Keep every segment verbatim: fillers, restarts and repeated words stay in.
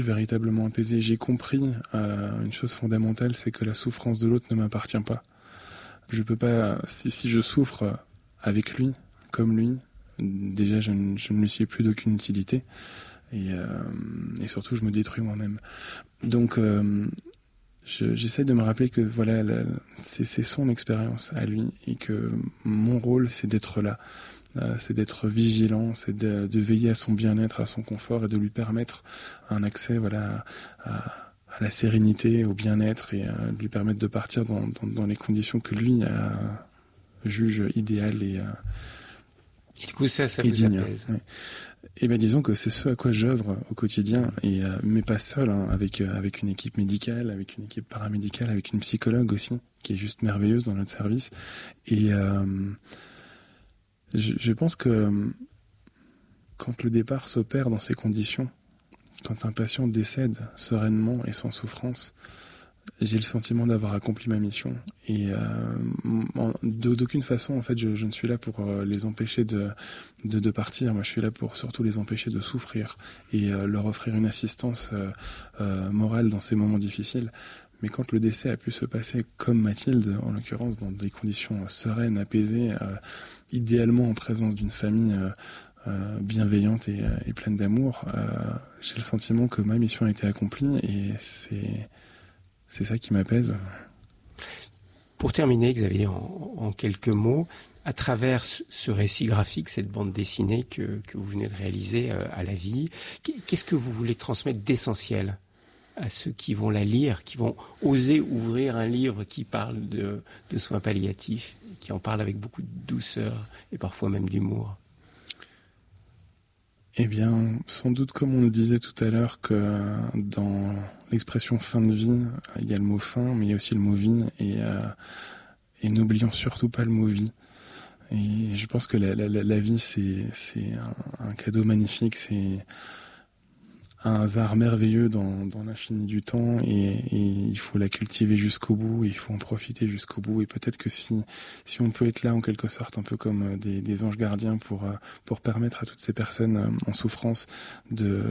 véritablement apaisé. J'ai compris euh, une chose fondamentale, c'est que la souffrance de l'autre ne m'appartient pas. Je peux pas, si, si je souffre avec lui, comme lui, déjà je ne, je ne lui suis plus d'aucune utilité. Et, euh, et surtout, je me détruis moi-même. Donc, euh, je, j'essaie de me rappeler que voilà, la, c'est, c'est son expérience à lui et que mon rôle, c'est d'être là, euh, c'est d'être vigilant, c'est de, de veiller à son bien-être, à son confort et de lui permettre un accès, voilà, à, à la sérénité, au bien-être et euh, de lui permettre de partir dans, dans, dans les conditions que lui euh, juge idéales et, euh, et du coup, ça, ça et vous digne. apaise. Ouais. Eh bien, disons que c'est ce à quoi j'œuvre au quotidien, et euh, mais pas seul, hein, avec euh, avec une équipe médicale, avec une équipe paramédicale, avec une psychologue aussi, qui est juste merveilleuse dans notre service. Et euh, je, je pense que quand le départ s'opère dans ces conditions, quand un patient décède sereinement et sans souffrance, j'ai le sentiment d'avoir accompli ma mission. Et euh, d'aucune façon, en fait, je, je ne suis là pour les empêcher de, de, de partir. Moi, je suis là pour surtout les empêcher de souffrir et euh, leur offrir une assistance euh, euh, morale dans ces moments difficiles. Mais quand le décès a pu se passer comme Mathilde, en l'occurrence, dans des conditions sereines, apaisées, euh, idéalement en présence d'une famille euh, euh, bienveillante et, et pleine d'amour, euh, j'ai le sentiment que ma mission a été accomplie et c'est... C'est ça qui m'apaise. Pour terminer, Xavier, en, en quelques mots, à travers ce récit graphique, cette bande dessinée que, que vous venez de réaliser euh, à la vie, qu'est-ce que vous voulez transmettre d'essentiel à ceux qui vont la lire, qui vont oser ouvrir un livre qui parle de, de soins palliatifs, qui en parle avec beaucoup de douceur et parfois même d'humour? Eh bien, sans doute comme on le disait tout à l'heure, que dans l'expression fin de vie, il y a le mot fin, mais il y a aussi le mot vie, et, euh, et n'oublions surtout pas le mot vie. Et je pense que la, la, la vie, c'est, c'est un, un cadeau magnifique, c'est un hasard merveilleux dans, dans l'infini du temps, et, et il faut la cultiver jusqu'au bout, et il faut en profiter jusqu'au bout. Et peut-être que si, si on peut être là en quelque sorte, un peu comme des, des anges gardiens pour, pour permettre à toutes ces personnes en souffrance de,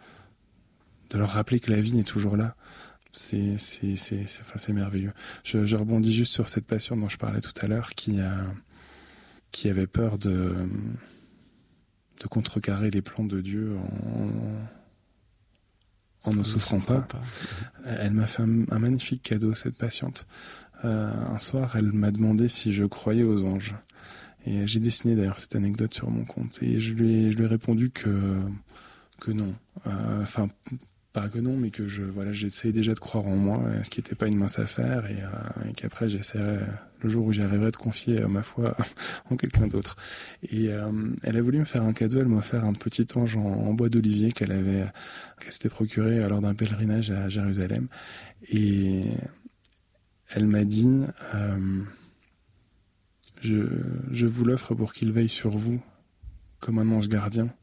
de leur rappeler que la vie est toujours là, c'est, c'est, c'est, c'est, enfin, c'est merveilleux. Je, je rebondis juste sur cette patiente dont je parlais tout à l'heure, qui a, qui avait peur de, de contrecarrer les plans de Dieu en, en ne souffrant pas. pas. Elle m'a fait un, un magnifique cadeau, cette patiente. Euh, un soir, elle m'a demandé si je croyais aux anges. Et j'ai dessiné d'ailleurs cette anecdote sur mon compte. Et je lui ai, je lui ai répondu que, que non. Enfin, euh, pas que non, mais que je, voilà, j'essayais déjà de croire en moi, ce qui n'était pas une mince affaire, et, euh, et qu'après j'essaierais, le jour où j'y arriverais, de confier euh, ma foi en quelqu'un d'autre. Et euh, elle a voulu me faire un cadeau, elle m'a offert un petit ange en, en bois d'olivier qu'elle avait, qu'elle s'était procuré lors d'un pèlerinage à Jérusalem. Et elle m'a dit, euh, je, je vous l'offre pour qu'il veille sur vous comme un ange gardien,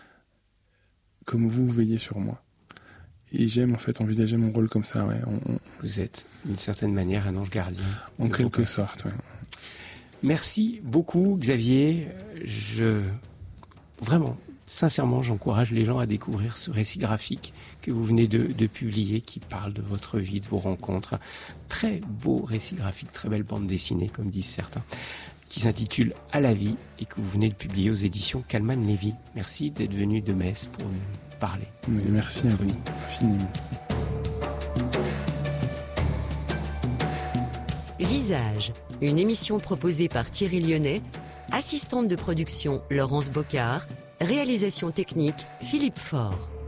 comme vous veillez sur moi. Et j'aime en fait envisager mon rôle comme ça. Ouais. On, on... Vous êtes d'une certaine manière un ange gardien. En quelque sorte, ouais. Merci beaucoup Xavier. Je vraiment, sincèrement, j'encourage les gens à découvrir ce récit graphique que vous venez de, de publier, qui parle de votre vie, de vos rencontres. Très beau récit graphique, très belle bande dessinée, comme disent certains, qui s'intitule À la vie et que vous venez de publier aux éditions Kalman Levy. Merci d'être venu de Metz pour nous parler. Oui, merci à vous infiniment. Visage, une émission proposée par Thierry Lyonnais, assistante de production Laurence Bocard, réalisation technique Philippe Faure.